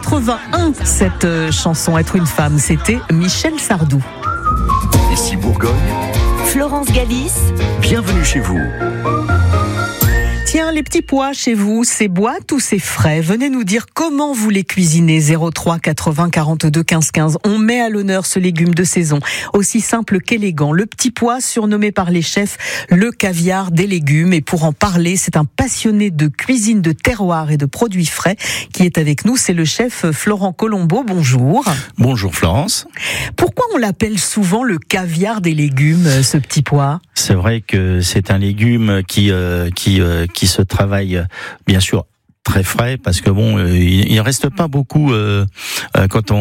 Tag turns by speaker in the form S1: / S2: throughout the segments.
S1: 81, cette chanson Être une femme, c'était Michel Sardou.
S2: Ici Bourgogne,
S3: Florence Galis,
S2: bienvenue chez vous.
S1: Tiens, les petits pois chez vous, c'est boîte ou c'est frais? Venez nous dire comment vous les cuisinez. 03 80 42 15 15. On met à l'honneur ce légume de saison, aussi simple qu'élégant. Le petit pois, surnommé par les chefs le caviar des légumes. Et pour en parler, c'est un passionné de cuisine de terroir et de produits frais qui est avec nous. C'est le chef Florent Colombo. Bonjour.
S4: Bonjour Florence.
S1: Pourquoi on l'appelle souvent le caviar des légumes, ce petit pois?
S4: C'est vrai que c'est un légume qui se travaille bien sûr très frais parce que bon, il reste pas beaucoup quand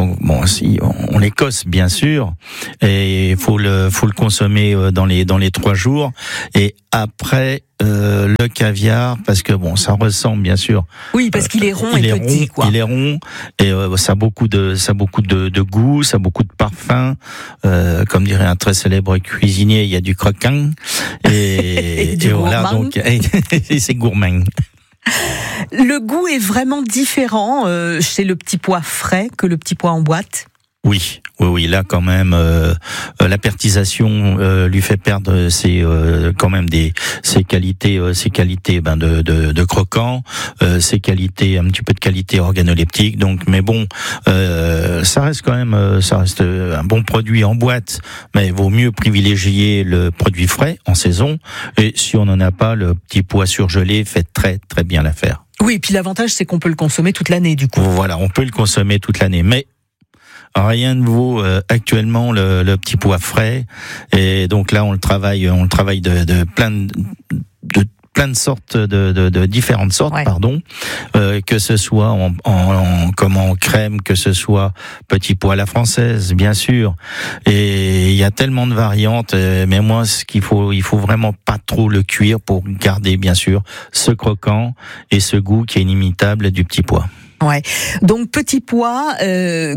S4: on l'écosse bien sûr, et faut le consommer dans les 3 jours, et après le caviar, parce que bon, ça ressemble bien sûr.
S1: Oui, parce qu'il est rond et petit, quoi.
S4: Il est rond et ça a beaucoup de goût, ça a beaucoup de parfum. Comme dirait un très célèbre cuisinier, il y a du croquant et voilà, donc et c'est gourmand.
S1: Le goût est vraiment différent chez le petit pois frais que le petit pois en boîte. Oui, là quand même la pertisation lui fait perdre ses qualités de croquant, ses qualités, un petit peu de qualité organoleptique. Donc, mais bon, ça reste un bon produit en boîte, mais vaut mieux privilégier le produit frais en saison. Et si on n'en a pas, le petit pois surgelé fait très très bien l'affaire. Oui, et puis l'avantage c'est qu'on peut le consommer toute l'année du coup.
S4: Voilà, on peut le consommer toute l'année, mais rien ne vaut actuellement le petit pois frais, et donc là on le travaille de plein de sortes, de différentes sortes,
S1: ouais.
S4: Que ce soit en crème, que ce soit petit pois à la française, bien sûr. Et il y a tellement de variantes, mais moi il faut vraiment pas trop le cuire pour garder bien sûr ce croquant et ce goût qui est inimitable du petit pois.
S1: Ouais. Donc petit pois la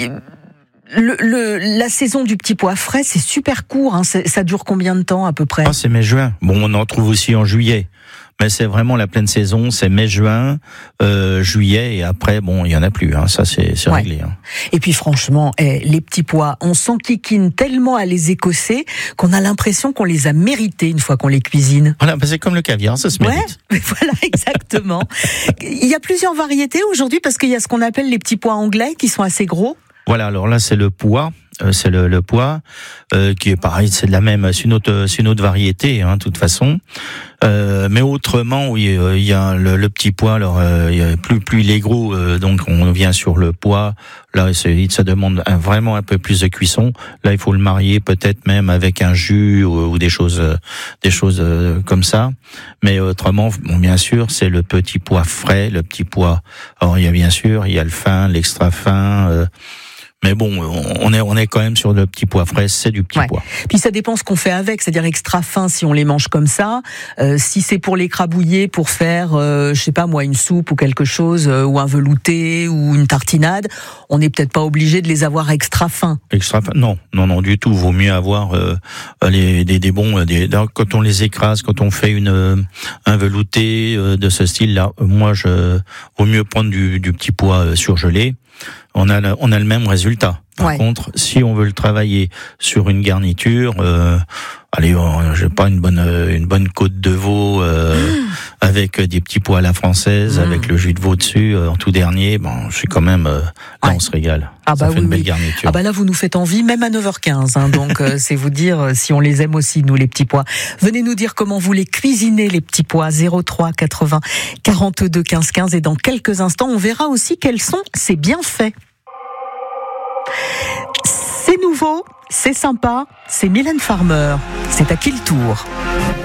S1: saison du petit pois frais, c'est super court, hein. Ça dure combien de temps à peu près?
S4: C'est mai-juin. Bon, on en trouve aussi en juillet. Mais c'est vraiment la pleine saison, c'est mai-juin, juillet, et après, bon, il y en a plus, hein. Ça c'est
S1: ouais.
S4: Réglé. Hein.
S1: Et puis franchement, les petits pois, on s'enquiquine tellement à les écosser qu'on a l'impression qu'on les a mérités une fois qu'on les cuisine.
S4: Voilà, c'est comme le caviar, ça se mérite.
S1: Ouais, voilà, exactement. Il y a plusieurs variétés aujourd'hui parce qu'il y a ce qu'on appelle les petits pois anglais qui sont assez gros.
S4: Voilà, alors là c'est le pois. C'est le pois qui est pareil, c'est une autre variété, hein, de toute façon. Mais autrement, oui, il y a le petit pois. Alors, plus il est gros, donc on vient sur le pois. Là, ça demande vraiment un peu plus de cuisson. Là, il faut le marier peut-être même avec un jus ou des choses comme ça. Mais autrement, bon, bien sûr, c'est le petit pois frais, le petit pois. Alors, il y a le fin, l'extra fin. Mais bon, on est quand même sur le petit pois frais, c'est du petit pois.
S1: Puis ça dépend ce qu'on fait avec, c'est-à-dire extra fin si on les mange comme ça. Si c'est pour l'écrabouiller, pour faire, je sais pas moi, une soupe ou quelque chose, ou un velouté ou une tartinade, on n'est peut-être pas obligé de les avoir extra fins.
S4: Extra fin, non, vaut mieux avoir des bons. Quand on les écrase, quand on fait un velouté de ce style-là, vaut mieux prendre du petit pois surgelé. On a le même résultat. Par contre, si on veut le travailler sur une garniture, j'ai pas une bonne côte de veau avec des petits pois à la française, avec le jus de veau dessus en tout dernier. Bon, c'est quand même là on se régale. Ça fait une belle garniture.
S1: Là vous nous faites envie, même à 9h15. Hein, donc c'est vous dire si on les aime aussi nous les petits pois. Venez nous dire comment vous les cuisinez les petits pois. 03 80 42 15 15, et dans quelques instants on verra aussi quels sont ces bienfaits. C'est nouveau, c'est sympa, c'est Mylène Farmer. C'est à qui le tour?